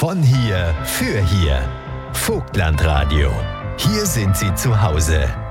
Von hier für hier. Vogtlandradio. Hier sind Sie zu Hause.